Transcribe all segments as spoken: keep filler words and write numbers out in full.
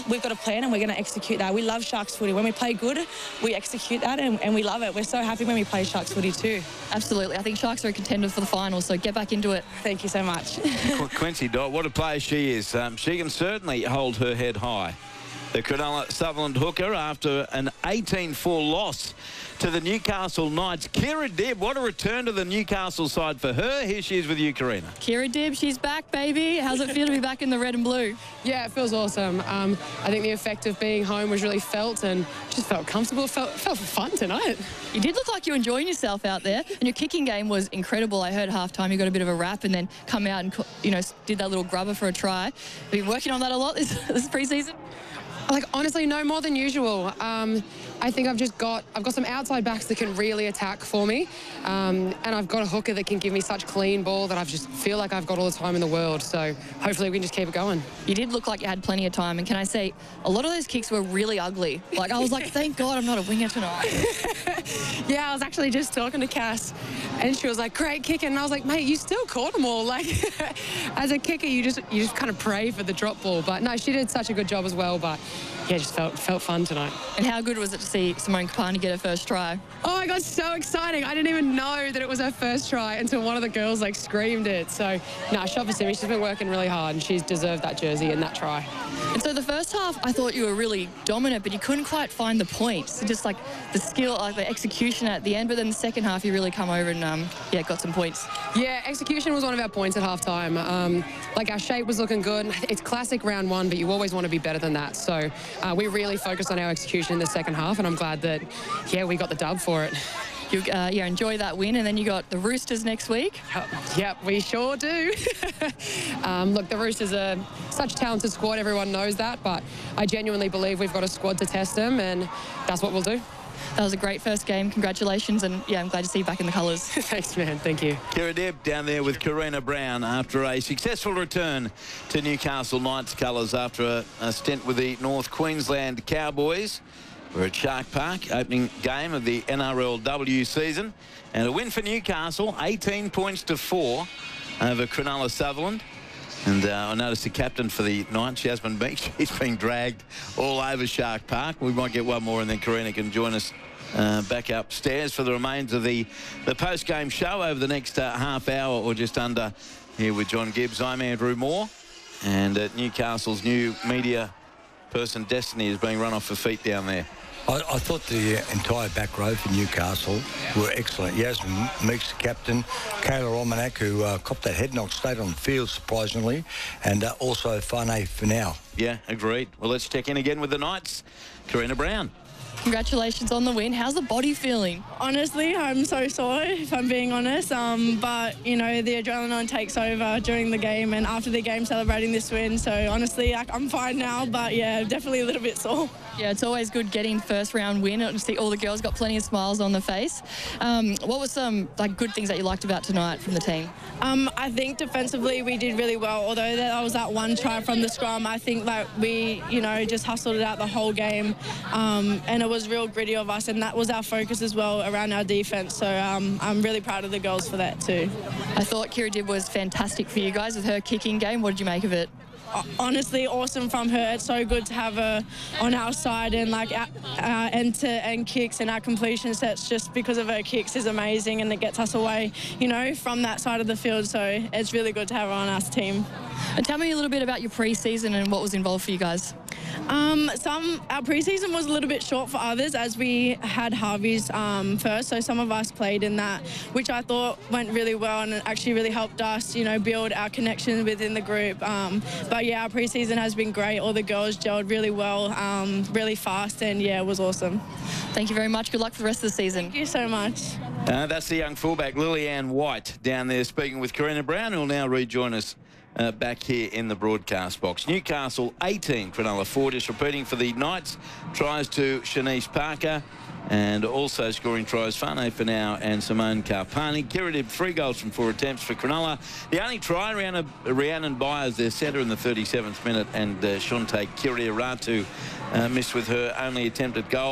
we've got a plan and we're going to execute that. We love Sharks footy. When we play good, we execute that and, and we love it. We're so happy when we play Sharks footy too. Absolutely. I think Sharks are a contender for the final, so get back into it. Thank you so much. Quincy Dott, what a player she is. Um, she can certainly hold her head high. The Cronulla Sutherland hooker, after an eighteen four loss to the Newcastle Knights. Kira Dibb, what a return to the Newcastle side for her. Here she is with you, Karina. Kira Dibb, she's back, baby. How's it feel to be back in the red and blue? Yeah, it feels awesome. Um, I think the effect of being home was really felt and just felt comfortable, felt, felt fun tonight. You did look like you were enjoying yourself out there, and your kicking game was incredible. I heard at halftime you got a bit of a wrap and then come out and, you know, did that little grubber for a try. Have you been working on that a lot this, this pre-season? Like, honestly, no more than usual. Um, I think I've just got, I've got some outside backs that can really attack for me. Um, and I've got a hooker that can give me such clean ball that I just feel like I've got all the time in the world. So hopefully we can just keep it going. You did look like you had plenty of time. And can I say, a lot of those kicks were really ugly. Like, I was like, thank God I'm not a winger tonight. Yeah, I was actually just talking to Cass and she was like, great kicking. And I was like, mate, you still caught them all. Like, as a kicker, you just you just kind of pray for the drop ball. But no, she did such a good job as well. But yeah, just felt felt fun tonight. And how good was it to see Simone Kapani get her first try? Oh my God, so exciting. I didn't even know that it was her first try until one of the girls like screamed it. So, no, shot for Simi. She's been working really hard and she's deserved that jersey and that try. And so the first half, I thought you were really dominant, but you couldn't quite find the points. So just like the skill, like the execution at the end. But then the second half, you really come over and, um, yeah, got some points. Yeah, execution was one of our points at halftime. Um, like, our shape was looking good. It's classic round one, but you always want to be better than that. So uh, we really focused on our execution in the second half, and I'm glad that, yeah, we got the dub for it. You uh, yeah, enjoy that win, and then you got the Roosters next week. Yep, yep we sure do. um, look, the Roosters are such a talented squad, everyone knows that, but I genuinely believe we've got a squad to test them, and that's what we'll do. That was a great first game. Congratulations, and yeah, I'm glad to see you back in the colours. Thanks, man. Thank you. Kira Dibb down there with Karina Brown after a successful return to Newcastle Knights colours after a, a stint with the North Queensland Cowboys. We're at Shark Park, opening game of the N R L W season. And a win for Newcastle, eighteen points to four over Cronulla Sutherland. And uh, I noticed the captain for the Knights, Jasmine Beach, he's been dragged all over Shark Park. We might get one more and then Karina can join us uh, back upstairs for the remains of the, the post-game show over the next uh, half hour or just under here with John Gibbs. I'm Andrew Moore. And uh, Newcastle's new media person, Destiny, is being run off her feet down there. I, I thought the entire back row for Newcastle were excellent. Yasmin Meeks, the captain, Kayla Romanak, who uh, copped that head knock, stayed on the field, surprisingly, and uh, also Fane Finau. Yeah, agreed. Well, let's check in again with the Knights. Karina Brown. Congratulations on the win. How's the body feeling? Honestly, I'm so sore, if I'm being honest. Um, but, you know, the adrenaline takes over during the game and after the game celebrating this win. So, honestly, I'm fine now, but, yeah, definitely a little bit sore. Yeah, it's always good getting first round win. I see all the girls got plenty of smiles on the face. Um, what were some like good things that you liked about tonight from the team? Um, I think defensively we did really well. Although there was that one try from the scrum, I think like we, you know, just hustled it out the whole game, um, and it was real gritty of us, and that was our focus as well around our defense. So um, I'm really proud of the girls for that too. I thought Kira Dibb was fantastic for you guys with her kicking game. What did you make of it? Honestly, awesome from her. It's so good to have her on our side, and like our, our end-to-end kicks and our completion sets just because of her kicks is amazing, and it gets us away, you know, from that side of the field. So it's really good to have her on our team. And tell me a little bit about your pre-season and what was involved for you guys. Um, some our pre-season was a little bit short for others as we had Harvey's um, first, so some of us played in that, which I thought went really well and it actually really helped us, you know, build our connection within the group. Um, but yeah, our pre-season has been great. All the girls gelled really well, um, really fast, and yeah, it was awesome. Thank you very much. Good luck for the rest of the season. Thank you so much. Uh, that's the young fullback, Lillian White, down there speaking with Karina Brown, who will now rejoin us Uh, back here in the broadcast box. Newcastle eighteen, Cronulla four. Just repeating for the Knights. Tries to Shanice Parker, and also scoring tries Fane Finau and Simone Karpani. Kira Dibb, three goals from four attempts for Cronulla. The only try, Rhiannon, Rhiannon Byers, their centre, in the thirty-seventh minute, and uh, Shante Kiriaratu uh, missed with her only attempted goal.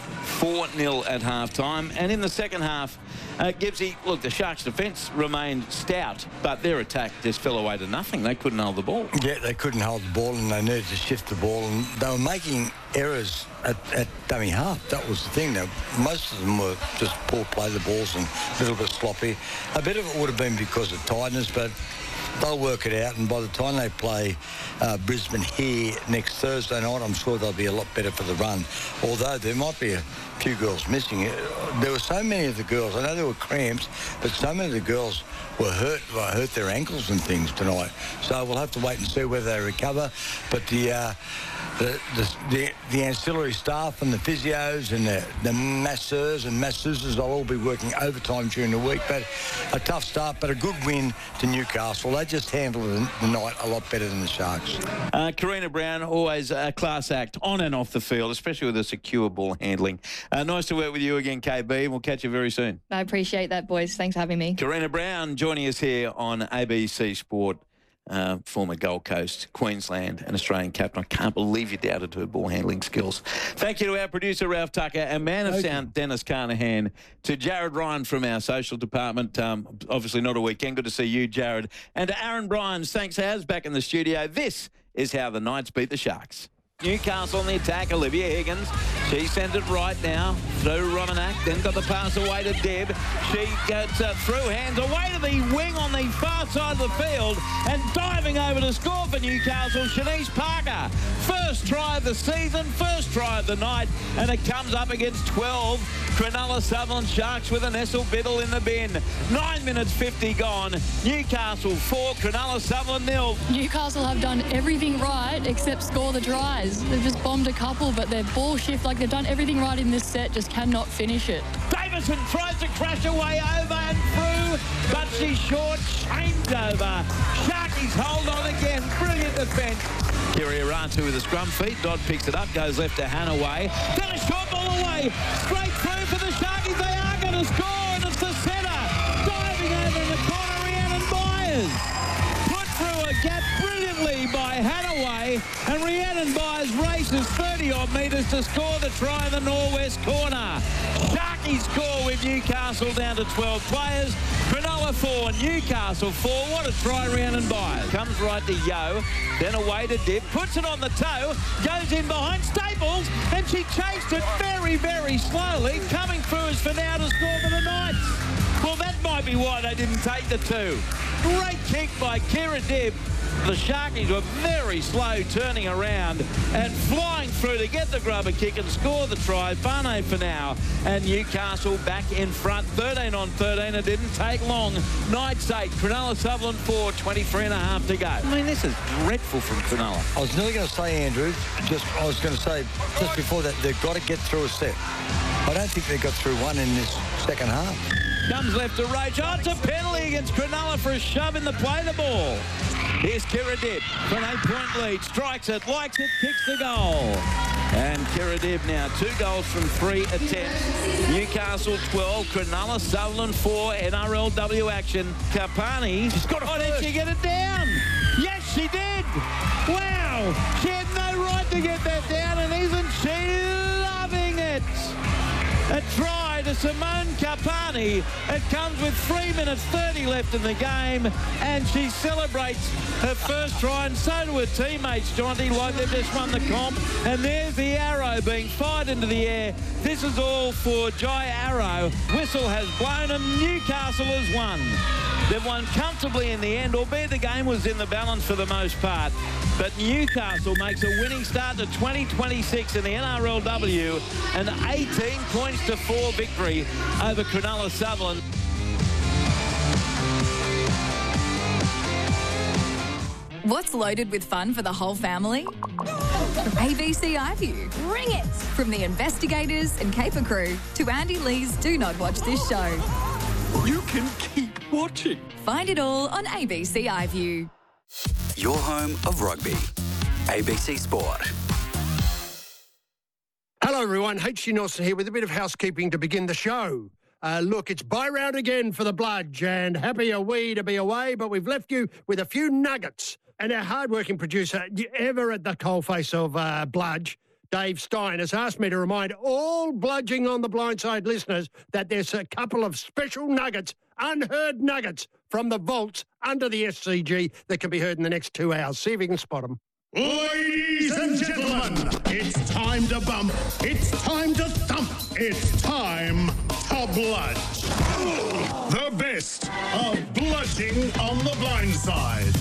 four nil at half-time. And in the second half, uh, Gibbsy, look, the Sharks' defence remained stout, but their attack just fell away to nothing. They couldn't hold the ball. Yeah, they couldn't hold the ball, and they needed to shift the ball, and they were making errors at, at dummy half. That was the thing. Now, most of them were just poor play the balls and a little bit sloppy. A bit of it would have been because of tiredness, but they'll work it out, and by the time they play uh, Brisbane here next Thursday night, I'm sure they'll be a lot better for the run. Although there might be a few girls missing. There were so many of the girls. I know there were cramps, but so many of the girls were hurt, well, hurt their ankles and things tonight. So we'll have to wait and see whether they recover. But the uh, the, the the the ancillary staff and the physios and the, the masseurs and masseuses will all be working overtime during the week. But a tough start, but a good win to Newcastle. They just handled the, the night a lot better than the Sharks. Uh, Karina Brown, always a class act on and off the field, especially with a secure ball handling. Uh, nice to work with you again, K B. We'll catch you very soon. I appreciate that, boys. Thanks for having me. Karina Brown joining us here on A B C Sport, uh, former Gold Coast, Queensland and Australian captain. I can't believe you doubted her ball handling skills. Thank you to our producer, Ralph Tucker, and man of Thank sound, you. Dennis Carnahan, to Jared Ryan from our social department. Um, obviously not a weekend. Good to see you, Jared. And to Aaron Bryans, thanks, Az, back in the studio. This is how the Knights beat the Sharks. Newcastle on the attack, Olivia Higgins. She sends it right now through Romanak, then got the pass away to Deb. She gets uh, through hands away to the wing on the far side of the field, and diving over to score for Newcastle, Shanice Parker. First try of the season, first try of the night, and it comes up against twelve. Cronulla Sutherland Sharks with a Nessel Biddle in the bin. Nine minutes fifty gone. Newcastle four, Cronulla Sutherland nil. Newcastle have done everything right except score the tries. They've just bombed a couple, but their ball shift, like they've done everything right in this set, just cannot finish it. Davison tries to crash away over and through, but she's short, shamed over. Sharkies hold on again. Brilliant defence. Kiri Aratu with a scrum feet. Dodd picks it up, goes left to Hanaway. Then a short ball away. Straight through for the Sharkies. They are going to score, and it's the centre. Diving over in the corner, Rhiannon Byers. Put through a gap brilliantly by Hanaway, and Rhiannon Byers races thirty odd metres to score the try in the northwest corner. Sharkies score with Newcastle down to twelve players. Cronulla four, Newcastle four. What a try, Rhiannon Byers. Comes right to Yo, then away to Dip, puts it on the toe, goes in behind Staples, and she chased it very, very slowly, coming through as Finau to score for the Knights. Well, that might be why they didn't take the two. Great kick by Kira Dib. The Sharkies were very slow turning around and flying through to get the grubber kick and score the try. Fane for now, and Newcastle back in front, thirteen on thirteen. It didn't take long. Knights eight, Cronulla Sutherland four, twenty-three and a half to go. I mean, this is dreadful from Cronulla. I was nearly going to say, Andrew, just I was going to say just before that, they've got to get through a set. I don't think they got through one in this second half. Comes left to Roach. Oh, it's a penalty against Cronulla for a shove in the play the ball. Here's Kira Dib for an eight-point lead. Strikes it, likes it, kicks the goal. And Kira Dib now two goals from three attempts. Newcastle twelve, Cronulla Sutherland four, N R L W action. Kapani. She's got a oh, did she get it down? Yes, she did. Wow. She had no right to get that down, and isn't she loving it? A try to Simone Kapani. It comes with three minutes thirty left in the game, and she celebrates her first try, and so do her teammates, Jonty, like they've just won the comp. And there's the arrow being fired into the air. This is all for Jai Arrow. Whistle has blown them. Newcastle has won. They've won comfortably in the end, albeit the game was in the balance for the most part. But Newcastle makes a winning start to twenty twenty-six in the N R L W, an eighteen points to four victory over Cronulla Sutherland. What's loaded with fun for the whole family? A B C iView. Bring it! From the investigators and caper crew to Andy Lee's Do Not Watch This Show. You can keep watching. Find it all on A B C iView. Your home of rugby. A B C Sport. Hello everyone, H G Nelson here with a bit of housekeeping to begin the show. Uh, look, it's bye round again for the Bludge, and happy are we to be away, but we've left you with a few nuggets. And our hard-working producer, ever at the coalface of uh, Bludge, Dave Stein, has asked me to remind all Bludging on the Blindside listeners that there's a couple of special nuggets, unheard nuggets, from the vaults under the S C G that can be heard in the next two hours. See if you can spot them. Ladies and gentlemen, it's time to bump. It's time to thump. It's time to bludge. The best of Bludging on the Blindside.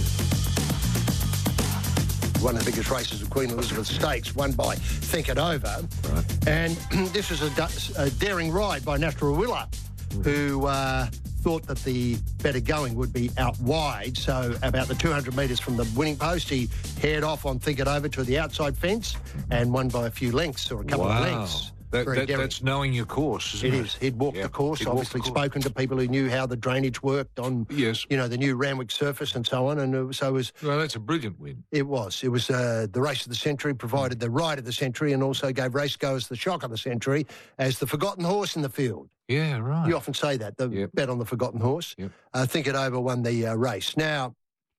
One of the biggest races of Queen Elizabeth Stakes, won by Think It Over. Right. And this is a, a daring ride by Nasrullah, who uh, thought that the better going would be out wide. So about the two hundred metres from the winning post, he haired off on Think It Over to the outside fence and won by a few lengths or a couple wow. of lengths. That, that, that's knowing your course, isn't it? It is. He'd walked yep. the course, He'd obviously the course. spoken to people who knew how the drainage worked on, yes. you know, the new Randwick surface and so on. And so it was... Well, that's a brilliant win. It was. It was uh, the race of the century, provided the ride of the century, and also gave race goers the shock of the century as the forgotten horse in the field. Yeah, right. You often say that, the yep. bet on the forgotten horse. Yep. Uh, Think It Over won the uh, race. Now,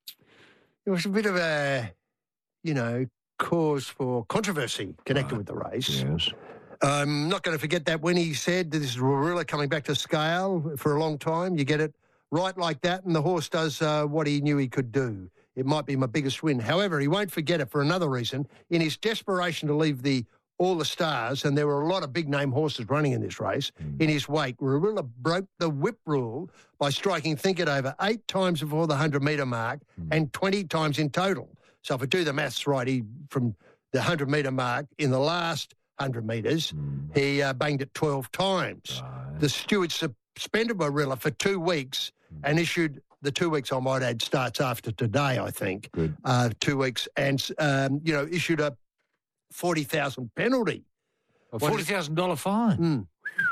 it was a bit of a, you know, cause for controversy connected right. with the race. Yes. I'm not going to forget that when he said that this is Rorilla coming back to scale for a long time. You get it right like that, and the horse does uh, what he knew he could do. It might be my biggest win. However, he won't forget it for another reason. In his desperation to leave the All the Stars, and there were a lot of big-name horses running in this race, mm. in his wake, Rorilla broke the whip rule by striking Think It Over eight times before the hundred-metre mark mm. and twenty times in total. So if I do the maths right, he from the hundred-metre mark in the last hundred metres, mm. he uh, banged it twelve times. Right. The steward suspended Rorilla for two weeks mm. and issued, the two weeks I might add starts after today, I think. Good. Uh, two weeks and, um, you know, issued a forty thousand penalty. A forty thousand dollars fine? Mm.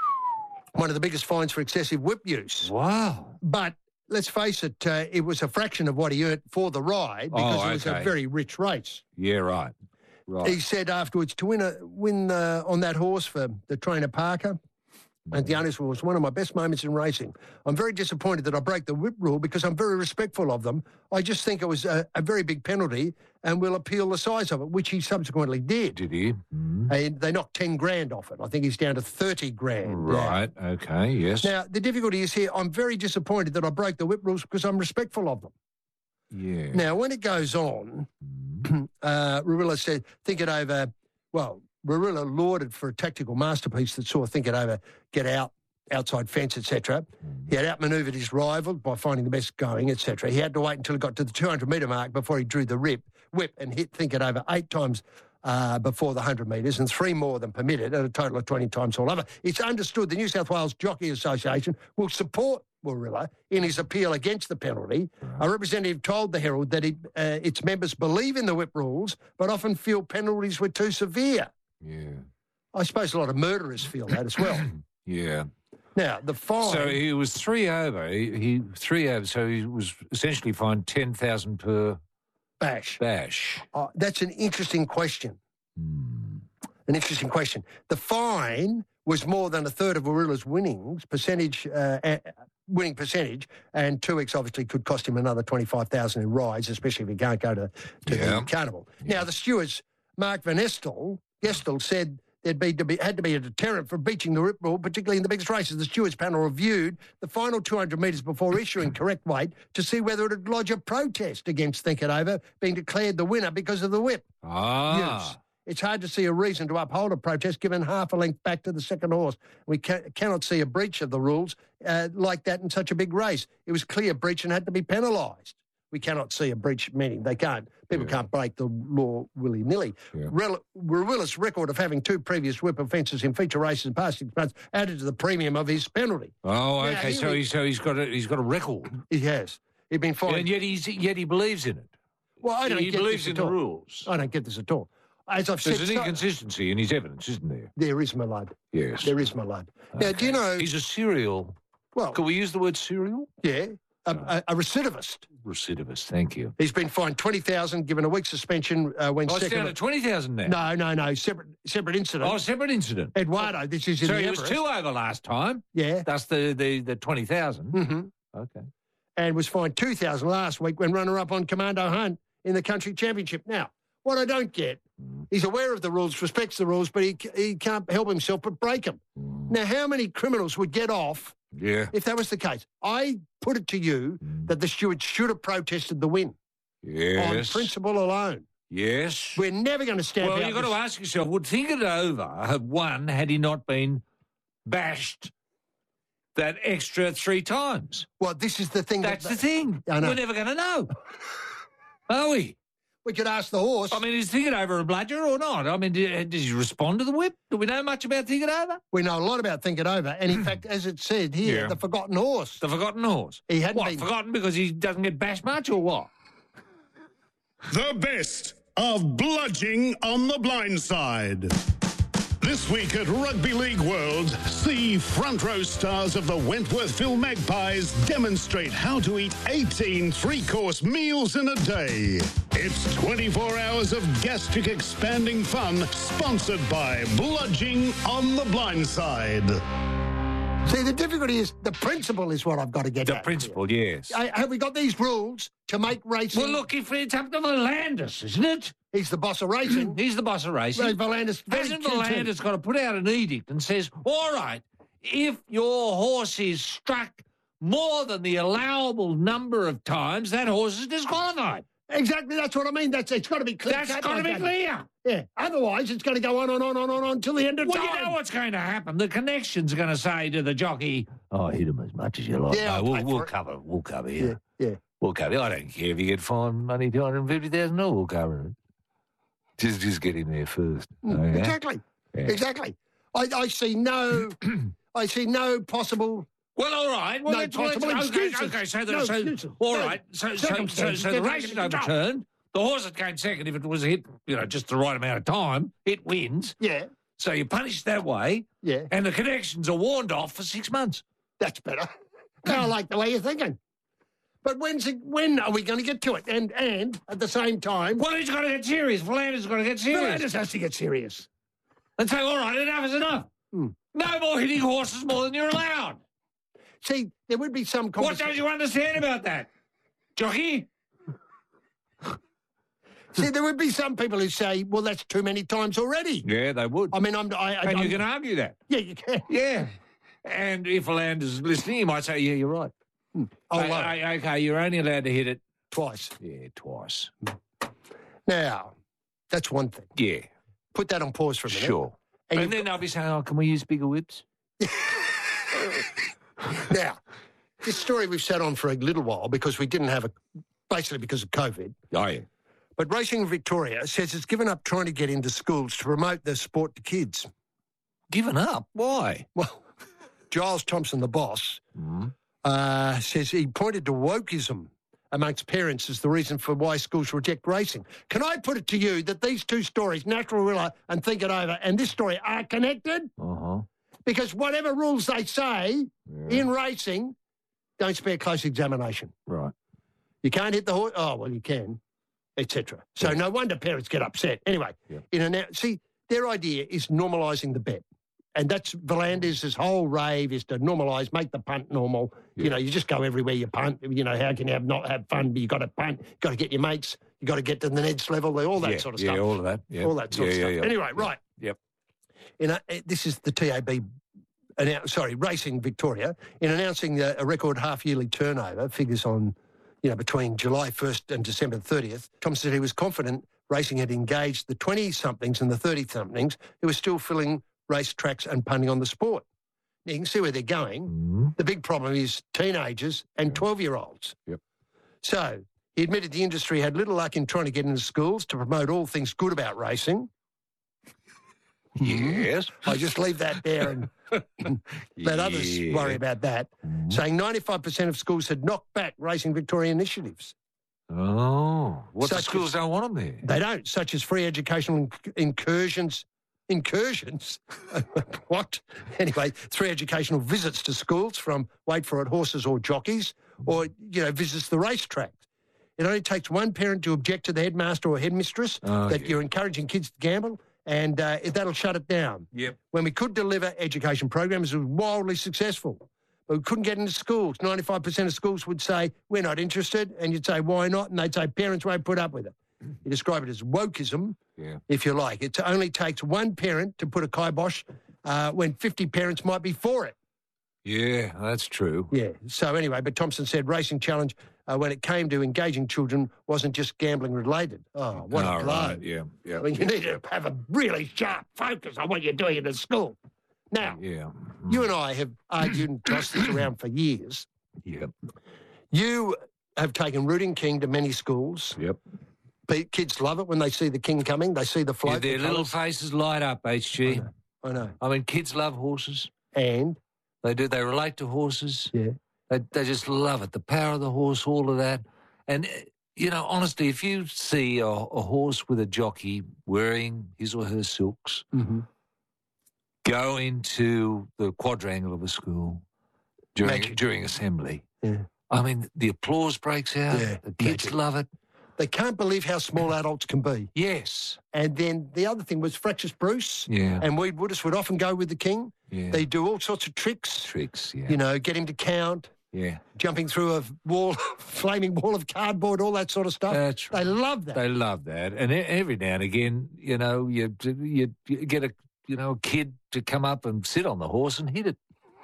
One of the biggest fines for excessive whip use. Wow. But let's face it, uh, it was a fraction of what he earned for the ride because oh, it was okay. a very rich race. Yeah, right. Right. He said afterwards, to win a, win uh, on that horse for the trainer Parker, mm. and the owners was one of my best moments in racing. I'm very disappointed that I broke the whip rule because I'm very respectful of them. I just think it was a, a very big penalty and will appeal the size of it, which he subsequently did. Did he? Mm. And they knocked ten grand off it. I think he's down to thirty grand. Right, now. okay, yes. Now, the difficulty is here, I'm very disappointed that I broke the whip rules because I'm respectful of them. Yeah. Now, when it goes on, mm. uh, Rorilla said, Think It Over, well, Rorilla lauded for a tactical masterpiece that saw Think It Over get out, outside fence, et cetera. Mm. He had outmanoeuvred his rival by finding the best going, et cetera. He had to wait until he got to the two hundred metre mark before he drew the rip, whip and hit Think It Over eight times uh, before the one hundred metres and three more than permitted at a total of twenty times all over. It's understood the New South Wales Jockey Association will support Rorilla in his appeal against the penalty. Right. A representative told the Herald that it, uh, its members believe in the whip rules but often feel penalties were too severe. Yeah. I suppose a lot of murderers feel that as well. Yeah. Now, the fine... So he was three over. He, he three over, so he was essentially fined ten thousand per... Bash. Bash. Uh, that's an interesting question. Hmm. An interesting question. The fine was more than a third of Rorilla's winnings, percentage... Uh, uh, winning percentage, and two weeks obviously could cost him another twenty-five thousand in rides, especially if he can't go to, to yeah. the carnival. Yeah. Now, the stewards, Mark Van Estel, Gestel said there'd be, to be had to be a deterrent for breaching the whip rule, particularly in the biggest races. The stewards panel reviewed the final two hundred metres before issuing correct weight to see whether it would lodge a protest against Think It Over being declared the winner because of the whip Ah. use. It's hard to see a reason to uphold a protest given half a length back to the second horse. We ca- cannot see a breach of the rules uh, like that in such a big race. It was clear breach and had to be penalised. We cannot see a breach, meaning they can't. People yeah. can't break the law willy-nilly. Yeah. Rorilla's record of having two previous whip offences in feature races in past six months added to the premium of his penalty. Oh, now, okay. So, he, so he's got a, he's got a record. He has. He's been fined. And yet he's yet he believes in it. Well, I don't he get believes this in at the all. rules. I don't get this at all. As I've There's said, an so, inconsistency in his evidence, isn't there? There is, my lad. Yes. There is, my lad. Okay. Now, do you know... He's a serial... Well... Can we use the word serial? Yeah. A, a, a recidivist. Recidivist, thank you. He's been fined twenty thousand dollars, given a week's suspension uh, when oh, second... it's down to twenty thousand dollars now? No, no, no. Separate separate incident. Oh, separate incident. Eduardo, this is in so the he Everest. was two over last time. Yeah. That's the, the, the twenty thousand. Mm-hmm. Okay. And was fined two thousand dollars last week when runner-up on Commando Hunt in the country championship. Now, what I don't get, He's aware of the rules, respects the rules, but he he can't help himself but break them. Now, how many criminals would get off Yeah. if that was the case? I put it to you that the stewards should have protested the win Yes. on principle alone. Yes. We're never going to stamp Well, out you've got this- to ask yourself, would Think It Over have won had he not been bashed that extra three times? Well, this is the thing. That's that, the thing. I know. We're never going to know. Are we? We could ask the horse. I mean, is Think It Over a bludger or not? I mean, did, did he respond to the whip? Do we know much about Think It Over? We know a lot about Think It Over. And in fact, as it said here, Yeah. the forgotten horse. The forgotten horse. He hadn't What, been... forgotten because he doesn't get bashed much or what? The best of bludging on the blind side. This week at Rugby League World, see front row stars of the Wentworthville Magpies demonstrate how to eat eighteen three-course meals in a day. It's twenty-four hours of gastric expanding fun, sponsored by Bludging on the Blind Side. See, the difficulty is the principle is what I've got to get The at. principle, yes. I, have we got these rules to make racing... Well, look, if it's up to Volandis, isn't it? He's the boss of racing. He's the boss of racing. Well, Volandis very Hasn't cute too. Volandis got to put out an edict and says, all right, if your horse is struck more than the allowable number of times, that horse is disqualified. Exactly, that's what I mean. That's It's got to be clear. That's cut got to like be that. clear. Yeah, otherwise it's going to go on and on and on and on until the end of Well, time. you know what's going to happen. The connection's going to say to the jockey, oh, hit him as much as you like. Yeah, No, I'll we'll, pay we'll for it." cover We'll cover you. Yeah, yeah. We'll cover you. I don't care if you get fined money, two hundred fifty thousand dollars, we'll cover it. Just, just get him there first. Mm, okay? Exactly, Yeah. exactly. I, I see no... I see no possible... Well, all right. Well, No let's, let's, possible okay, excuses. okay. So, the, No so excuses. all No right. So, so, so, circumstances. so the Get race is back to the job. overturned. The horse that came second, if it was hit, you know, just the right amount of time, it wins. Yeah, So you punish that way, yeah. and the connections are warned off for six months. That's better. I like the way you're thinking. But when's it, when are we going to get to it? And and at the same time, Well, he's got to get serious. Volandis got to get serious. Volandis has to get serious. And say, all right, enough is enough. Hmm. No more hitting horses more than you're allowed. See, there would be some What conversation. don't you understand about that? Jockey? See, there would be some people who say, "Well, that's too many times already." Yeah, they would. I mean, I'm. I, I, and I'm, you can argue that. Yeah, you can. Yeah. And if Volandis is listening, he might say, yeah, you're right. Oh, I- well, I- okay, you're only allowed to hit it. twice. Yeah, twice. Now, that's one thing. Yeah, Put that on pause for a minute. sure. And And, you've then I'll be saying, oh, can we use bigger whips? Now, this story we've sat on for a little while because we didn't have a, basically because of COVID. Oh, yeah. But Racing Victoria says it's given up trying to get into schools to promote the sport to kids. Given up? Why? Well, Giles Thompson, the boss, Mm. uh, says he pointed to wokeism amongst parents as the reason for why schools reject racing. Can I put it to you that these two stories, Natural Rilla and Think It Over, and this story are connected? Uh-huh. Because whatever rules they say Yeah. in racing, don't spare close examination. Right. You can't hit the horse. Oh, well, you can, et cetera. So Yeah. no wonder parents get upset. Anyway, Yeah. in an, see, their idea is normalising the bet. And that's Volandis' whole rave is to normalise, make the punt normal. You Yeah. know, you just go everywhere you punt. You know, how can you have not have fun? But you got to punt, you got to get your mates, you got to get to the Neds level, all that yeah, sort of yeah, stuff. all of that. Yeah. All that sort yeah, of yeah, stuff. yeah. Anyway, Yeah. right. Yep. In a, eh, this is the T A B, annou- sorry, Racing Victoria, in announcing a, a record half-yearly turnover, figures on, you know, between July first and December thirtieth, Tom said he was confident racing had engaged the twenty-somethings and the thirty-somethings who were still filling race tracks and punting on the sport. Now, you can see where they're going. Mm. The big problem is teenagers and twelve-year-olds. Yep. So he admitted the industry had little luck in trying to get into schools to promote all things good about racing. Yes. I just leave that there and let others Yeah. worry about that. Mhm. Saying ninety-five percent of schools had knocked back Racing Victoria initiatives. Oh. What the Such schools as- don't want them there? They don't, such as free educational inc- incursions. Incursions? What? Anyway, three educational visits to schools from, wait for it, horses or jockeys, or, you know, visits the racetrack. It only takes one parent to object to the headmaster or headmistress Oh, that yeah. you're encouraging kids to gamble, and uh, that'll shut it down. Yep. When we could deliver education programs, it was wildly successful. But we couldn't get into schools. ninety-five percent of schools would say, we're not interested. And you'd say, why not? And they'd say, parents won't put up with it. He described it as wokeism, Yeah. if you like. It only takes one parent to put a kibosh uh, when fifty parents might be for it. Yeah, that's true. Yeah. So anyway, but Thompson said Racing Challenge, uh, when it came to engaging children, wasn't just gambling related. Oh, what All a blow. right, yeah, yeah. I mean, you need to have a really sharp focus on what you're doing in the school. Now, Yeah. you and I have argued and tossed this around for years. Yep. You have taken Rooting King to many schools. Yep. Pe- Kids love it when they see the king coming. They see the Yeah, float. their the little colours. faces light up, H G. I know. I mean, kids love horses. And? They do. They relate to horses. Yeah. They, they just love it. The power of the horse, all of that. And, uh, you know, honestly, if you see a, a horse with a jockey wearing his or her silks, Mm-hmm. go into the quadrangle of a school during, Magic. during assembly, Yeah. I mean, the applause breaks out. Yeah, The kids magic. love it. They can't believe how small adults can be. Yes. And then the other thing was Fractious Bruce Yeah. and Weed Woodis would often go with the king. Yeah. They do all sorts of tricks. Tricks, yeah. You know, get him to count, Yeah. jumping through a wall, flaming wall of cardboard, all that sort of stuff. That's They love that. They love that. And e- every now and again, you know, you, you, you get a, you know, a kid to come up and sit on the horse and hit it.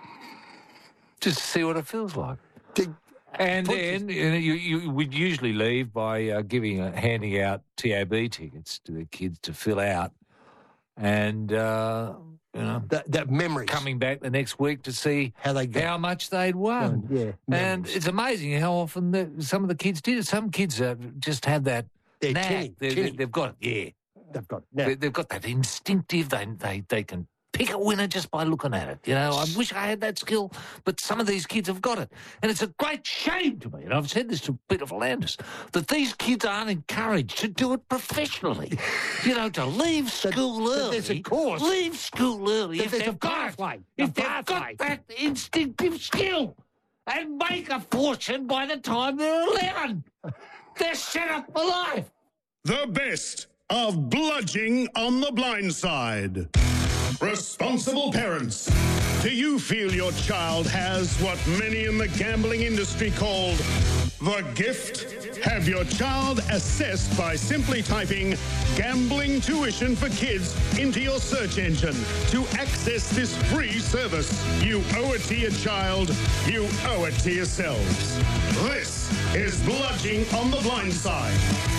Just to see what it feels like. To- And Punches. then you, know, you, you would usually leave by uh, giving, uh, handing out T A B tickets to the kids to fill out, and uh, you know, that, that memory. coming back the next week to see How they go. how much they'd won. Yeah. And memories. it's amazing how often the, some of the kids did it. Some kids uh, just have that They're knack. tinny, They- tinny. they- they've got yeah. They've got now, They, they've got that instinctive. They they they can pick a winner just by looking at it. You know, I wish I had that skill, but some of these kids have got it, and it's a great shame to me. And I've said this to Peter Volandis that these kids aren't encouraged to do it professionally. You know, to leave school that early. there's a course. Leave school early That if there's a they've got it. pathway, If a they've pathway. got that instinctive skill, and make a fortune by the time they're eleven. They're set up for life. The best of bludging on the blind side. Responsible parents, do you feel your child has what many in the gambling industry called the gift? Have your child assessed by simply typing gambling tuition for kids into your search engine to access this free service. You owe it to your child. You owe it to yourselves. This is Bludging on the Blind Side.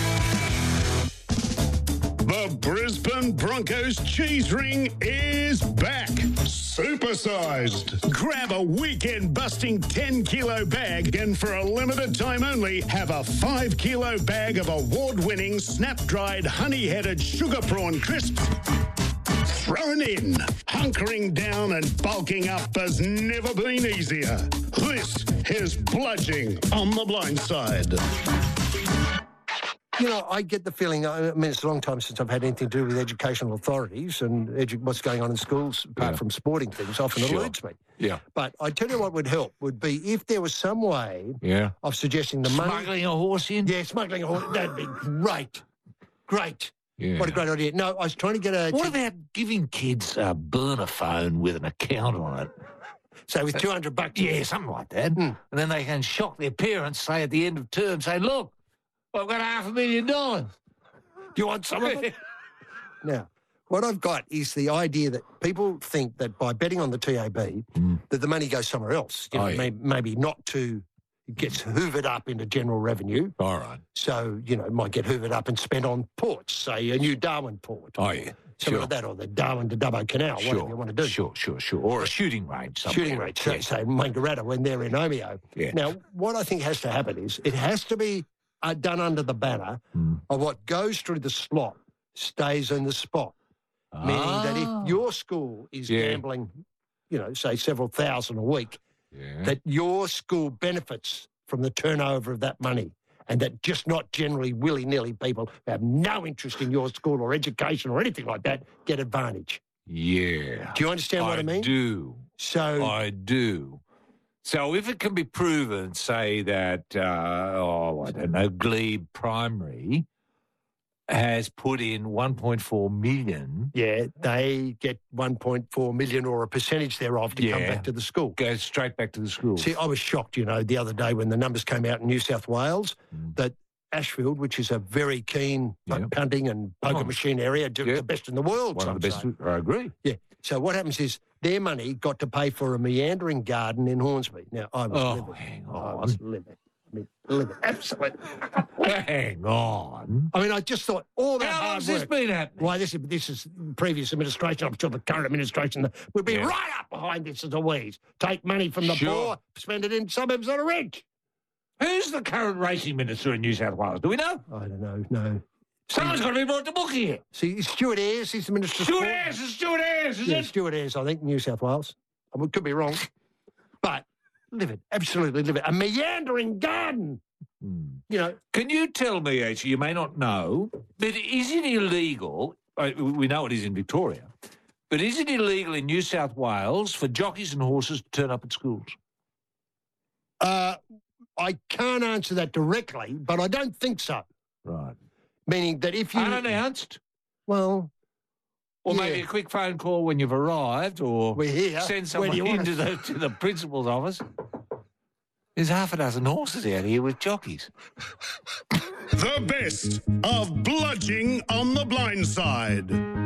The Brisbane Broncos cheese ring is back. Supersized. Grab a weekend-busting ten kilo bag and for a limited time only, have a five kilo bag of award-winning snap-dried honey-headed sugar prawn crisps thrown in. Hunkering down and bulking up has never been easier. This is Bludging on the Blind Side. You know, I get the feeling, I mean, it's a long time since I've had anything to do with educational authorities and edu- what's going on in schools, apart Yeah. from sporting things, often Sure. eludes me. Yeah. But I tell you what would help would be if there was some way Yeah. of suggesting the money. Smuggling a horse in? Yeah, smuggling a horse. That'd be great. Great. Yeah. What a great idea. No, I was trying to get a. What about giving kids a burner phone with an account on it? So with two hundred bucks. Yeah, something like that. Hmm. And then they can shock their parents, say at the end of term, say, look, I've got half a million dollars. Do you want some of it? Now, what I've got is the idea that people think that by betting on the T A B, that the money goes somewhere else. You know, Oh, yeah. may, maybe not to, it gets hoovered up into general revenue. All right. So, you know, it might get hoovered up and spent on ports, say a new Darwin port. Oh, yeah. Something Sure. like that, or the Darwin to Dubbo Canal, whatever Sure. you want to do. Sure, sure, sure. Or a shooting range somewhere. Shooting range, so, Yeah. say Wangaratta when they're in Omeo. Yeah. Now, what I think has to happen is it has to be uh, done under the banner Mm. of what goes through the slot stays in the spot. Meaning that Ah. if your school is Yeah. gambling, you know, say several thousand a week, Yeah. that your school benefits from the turnover of that money. And that just not generally willy-nilly people who have no interest in your school or education or anything like that get advantage. Yeah. Do you understand what I mean? do. So I do. So if it can be proven, say that, uh, oh, I don't know, Glebe Primary has put in one point four million. yeah, they get one point four million or a percentage thereof to come Yeah. back to the school. Goes straight back to the school. See, I was shocked, you know, the other day when the numbers came out in New South Wales Mm. that Ashfield, which is a very keen Yeah. punting and poker Oh. machine area, do- Yeah. the best in the world. One of some the best. say. I agree. Yeah. So what happens is their money got to pay for a meandering garden in Hornsby. Now, I was Oh, livid. hang I was on. livid. I mean, livid. Absolutely. Hang on. I mean, I just thought all that How hard long's this work. been happening? Why, this is, this is previous administration. I'm sure the current administration would be Yeah. right up behind this as a wheeze. Take money from the Sure. poor, spend it in suburbs that are rich. Who's the current racing minister in New South Wales? Do we know? I don't know, no. Someone's got to be brought to book here. See, Stuart Ayres, he's the Minister of Stuart Sport. Ayres is Stuart Ayres, is Yeah, it? Stuart Ayres, I think, New South Wales. I could be wrong. But livid, absolutely livid. A meandering garden. Hmm. You know, Can you tell me, actually, you may not know, but is it illegal? uh, We know it is in Victoria, but is it illegal in New South Wales for jockeys and horses to turn up at schools? uh, I can't answer that directly, but I don't think so. Right. Meaning that if you... Unannounced? Well... Or yeah. maybe a quick phone call when you've arrived, or We're here. send Where someone do you want into us? the, to the principal's office. There's half a dozen horses out here with jockeys. The best of bludging on the blind side.